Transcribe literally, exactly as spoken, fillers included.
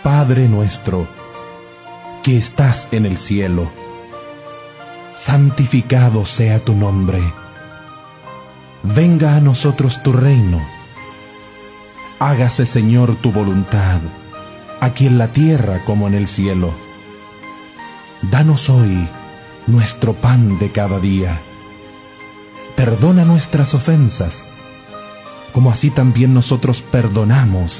Padre nuestro, que estás en el cielo, santificado sea tu nombre. Venga a nosotros tu reino. Hágase, Señor, tu voluntad, aquí en la tierra como en el cielo. Danos hoy nuestro pan de cada día. Perdona nuestras ofensas, como así también nosotros perdonamos